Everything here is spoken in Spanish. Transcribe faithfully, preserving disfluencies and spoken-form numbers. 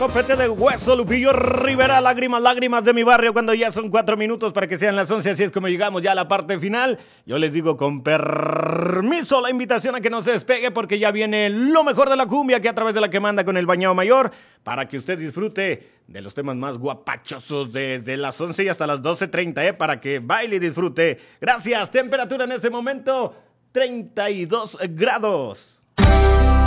Topete de Hueso, Lupillo Rivera, lágrimas, lágrimas de mi barrio, cuando ya son cuatro minutos para que sean las once, así es como llegamos ya a la parte final. Yo les digo con permiso la invitación a que no se despegue porque ya viene lo mejor de la cumbia que a través de la que manda con el Bañado Mayor, para que usted disfrute de los temas más guapachosos desde las once y hasta las doce treinta, ¿eh? Para que baile y disfrute. Gracias, temperatura en este momento treinta y dos grados.